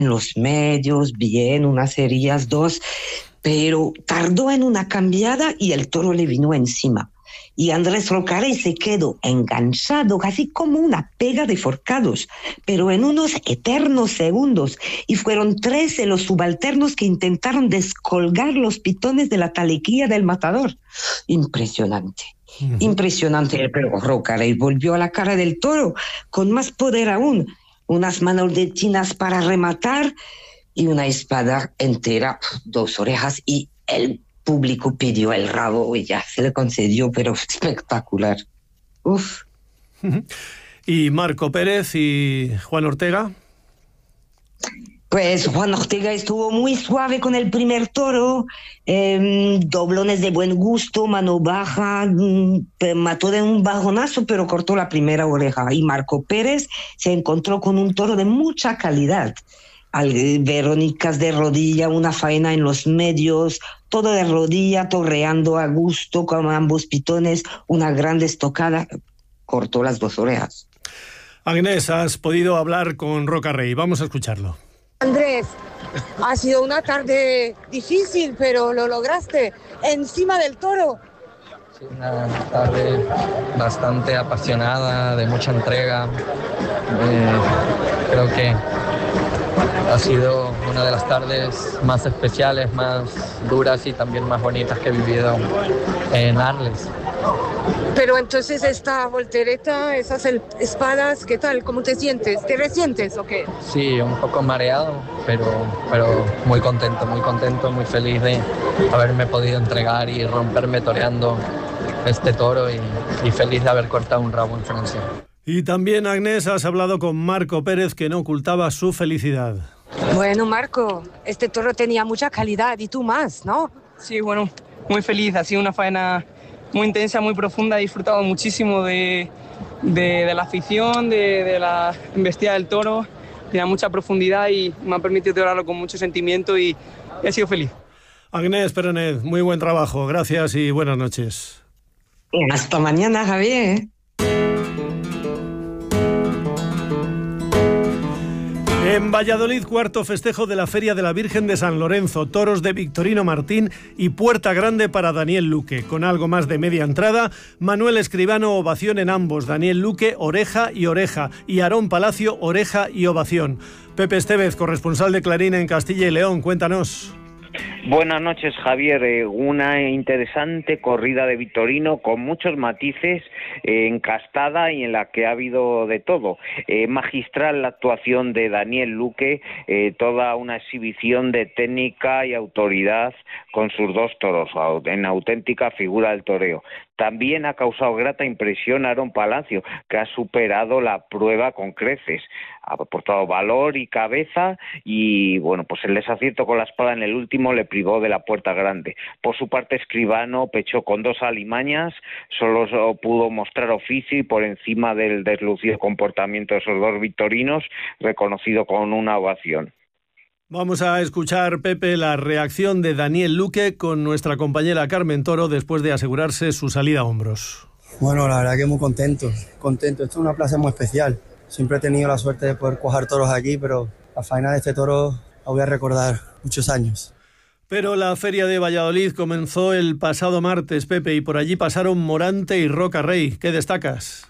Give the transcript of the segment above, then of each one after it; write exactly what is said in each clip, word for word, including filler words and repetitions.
en los medios, bien, unas heridas, dos, pero tardó en una cambiada y el toro le vino encima. Y Andrés Rocarrey se quedó enganchado, casi como una pega de forcados, pero en unos eternos segundos. Y fueron trece los subalternos que intentaron descolgar los pitones de la talequilla del matador. Impresionante, uh-huh. impresionante. Pero Rocarrey volvió a la cara del toro con más poder aún. Unas manoletinas para rematar y una espada entera, dos orejas, y el público pidió el rabo y ya se le concedió, pero espectacular. Uf. ¿Y Marco Pérez y Juan Ortega? Pues Juan Ortega estuvo muy suave con el primer toro, eh, doblones de buen gusto, mano baja, eh, mató de un bajonazo, pero cortó la primera oreja. Y Marco Pérez se encontró con un toro de mucha calidad. Al, Verónicas de rodilla, una faena en los medios, todo de rodilla, torreando a gusto con ambos pitones, una gran estocada, cortó las dos orejas. Agnés, has podido hablar con Rocarrey, vamos a escucharlo. Andrés, ha sido una tarde difícil, pero lo lograste, encima del toro. Sí, una tarde bastante apasionada, de mucha entrega. Eh, creo que ha sido una de las tardes más especiales, más duras y también más bonitas que he vivido en Arles. Pero entonces esta voltereta, esas espadas, ¿qué tal? ¿Cómo te sientes? ¿Te resientes o qué? Sí, un poco mareado, pero, pero muy contento, muy contento, muy feliz de haberme podido entregar y romperme toreando este toro y, y feliz de haber cortado un rabo en Francia. Y también, Agnés, has hablado con Marco Pérez, que no ocultaba su felicidad. Bueno, Marco, este toro tenía mucha calidad y tú más, ¿no? Sí, bueno, muy feliz. Ha sido una faena muy intensa, muy profunda. He disfrutado muchísimo de, de, de la afición, de, de la embestida del toro. Tenía mucha profundidad y me ha permitido torearlo con mucho sentimiento y he sido feliz. Agnés Peronet, muy buen trabajo. Gracias y buenas noches. Hasta mañana, Javier. En Valladolid, cuarto festejo de la Feria de la Virgen de San Lorenzo, toros de Victorino Martín y puerta grande para Daniel Luque. Con algo más de media entrada, Manuel Escribano ovación en ambos, Daniel Luque oreja y oreja y Aarón Palacio oreja y ovación. Pepe Estevez, corresponsal de Clarín en Castilla y León, cuéntanos. Buenas noches, Javier. Eh, una interesante corrida de Victorino con muchos matices, eh, encastada y en la que ha habido de todo. Eh, magistral la actuación de Daniel Luque, eh, toda una exhibición de técnica y autoridad con sus dos toros, en auténtica figura del toreo. También ha causado grata impresión Aarón Palacio, que ha superado la prueba con creces. Ha aportado valor y cabeza y, bueno, pues el desacierto con la espada en el último le privó de la puerta grande. Por su parte, Escribano pechó con dos alimañas, solo pudo mostrar oficio y por encima del deslucido comportamiento de esos dos victorinos, reconocido con una ovación. Vamos a escuchar, Pepe, la reacción de Daniel Luque con nuestra compañera Carmen Toro después de asegurarse su salida a hombros. Bueno, la verdad que muy contento, contento. Esto es una plaza muy especial. Siempre he tenido la suerte de poder cuajar toros aquí, pero la faena de este toro la voy a recordar muchos años. Pero la Feria de Valladolid comenzó el pasado martes, Pepe, y por allí pasaron Morante y Rocarrey. ¿Qué destacas?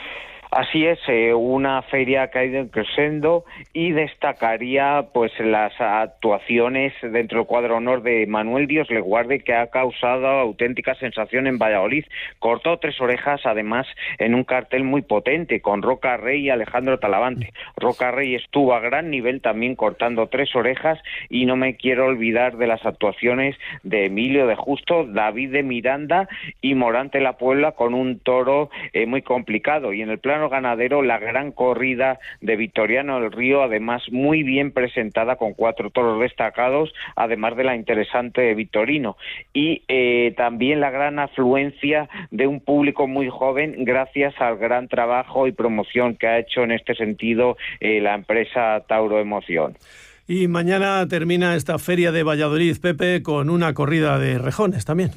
Así es, eh, una feria que ha ido creciendo y destacaría pues las actuaciones dentro del cuadro honor de Manuel Dios le guarde, que ha causado auténtica sensación en Valladolid. Cortó tres orejas, además, en un cartel muy potente con Rocarrey y Alejandro Talavante. Rocarrey estuvo a gran nivel también cortando tres orejas y no me quiero olvidar de las actuaciones de Emilio de Justo, David de Miranda y Morante La Puebla con un toro eh, muy complicado. Y en el plano ganadero, la gran corrida de Victoriano del Río, además muy bien presentada con cuatro toros destacados, además de la interesante de Victorino. Y eh, también la gran afluencia de un público muy joven gracias al gran trabajo y promoción que ha hecho en este sentido eh, la empresa Tauro Emoción. Y mañana termina esta Feria de Valladolid, Pepe, con una corrida de rejones también.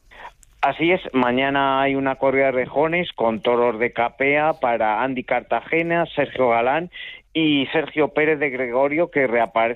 Así es, mañana hay una corrida de rejones con toros de capea para Andy Cartagena, Sergio Galán y Sergio Pérez de Gregorio, que reaparece